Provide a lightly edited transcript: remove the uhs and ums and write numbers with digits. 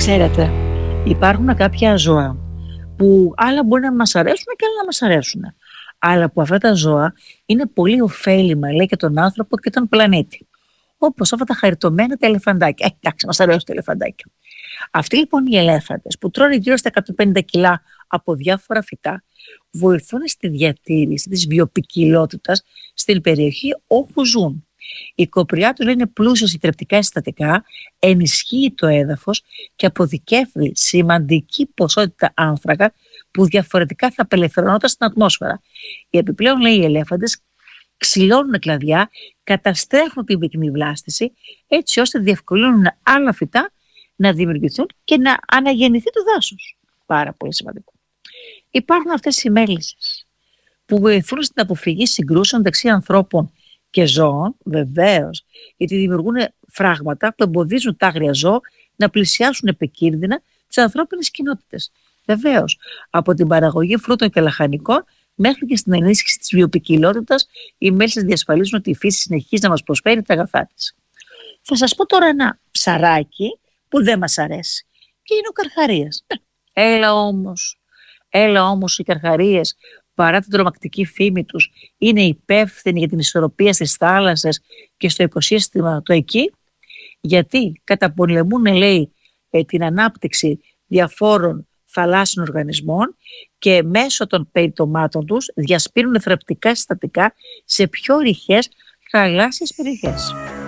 Ξέρετε, υπάρχουν κάποια ζώα που άλλα μπορεί να μας αρέσουν και άλλα να μας αρέσουν. Αλλά που αυτά τα ζώα είναι πολύ ωφέλιμα, λέει, και τον άνθρωπο και τον πλανήτη. Όπως αυτά τα χαριτωμένα τα ελεφαντάκια. Εντάξει, μας αρέσουν τα ελεφαντάκια. Αυτοί λοιπόν οι ελέφαντες που τρώνε γύρω στα 150 κιλά από διάφορα φυτά βοηθούν στη διατήρηση της βιοποικιλότητας στην περιοχή όπου ζουν. Η κοπριά του είναι πλούσια σε θρεπτικά συστατικά, ενισχύει το έδαφος και αποδικεύει σημαντική ποσότητα άνθρακα που διαφορετικά θα απελευθερωνόταν στην ατμόσφαιρα. Οι επιπλέον, λέει, οι ελέφαντες ξυλώνουν κλαδιά, καταστρέφουν την πυκνή βλάστηση, έτσι ώστε διευκολύνουν άλλα φυτά να δημιουργηθούν και να αναγεννηθεί το δάσος. Πάρα πολύ σημαντικό. Υπάρχουν αυτές οι μέλισσες που βοηθούν στην αποφυγή συγκρούσεων μεταξύ ανθρώπων και ζώων, βεβαίως, γιατί δημιουργούν φράγματα που εμποδίζουν τα άγρια ζώα να πλησιάσουν επικίνδυνα τις ανθρώπινες κοινότητες. Βεβαίως, από την παραγωγή φρούτων και λαχανικών μέχρι και στην ενίσχυση της βιοποικιλότητας, οι μέλισσες διασφαλίζουν ότι η φύση συνεχίζει να μας προσφέρει τα αγαθά της. Θα σας πω τώρα ένα ψαράκι που δεν μας αρέσει, και είναι ο καρχαρίας. Έλα όμως οι καρχαρίες, παρά την τρομακτική φήμη τους, είναι υπεύθυνοι για την ισορροπία στις θάλασσες και στο οικοσύστημα το εκεί, γιατί καταπολεμούν, λέει, την ανάπτυξη διαφόρων θαλάσσιων οργανισμών και μέσω των περιτομάτων τους διασπείρουν θρεπτικά συστατικά σε πιο ρηχές θαλάσσιες περιοχές.